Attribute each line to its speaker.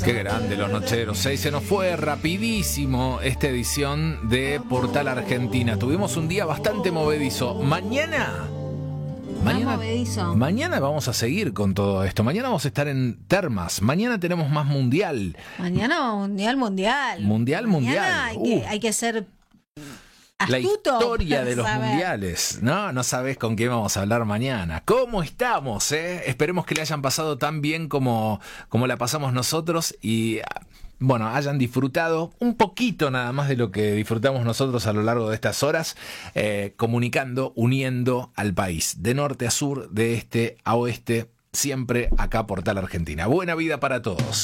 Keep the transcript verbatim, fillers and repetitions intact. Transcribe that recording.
Speaker 1: Nocheros.
Speaker 2: Qué grande los Nocheros. Seis, se nos fue rapidísimo esta edición de Portal Argentina. Tuvimos un día bastante movedizo. Mañana... Mañana, mañana vamos a seguir con todo esto. Mañana vamos a estar en Termas. Mañana tenemos más mundial.
Speaker 1: Mañana mundial, mundial.
Speaker 2: Mundial, mundial.
Speaker 1: Hay que, uh. hay que ser astuto.
Speaker 2: La historia de los saber. mundiales. No, no sabés con qué vamos a hablar mañana. ¿Cómo estamos? Eh? Esperemos que le hayan pasado tan bien como, como la pasamos nosotros y... bueno, hayan disfrutado un poquito nada más de lo que disfrutamos nosotros a lo largo de estas horas, eh, comunicando, uniendo al país, de norte a sur, de este a oeste, siempre acá Portal Argentina. Buena vida para todos.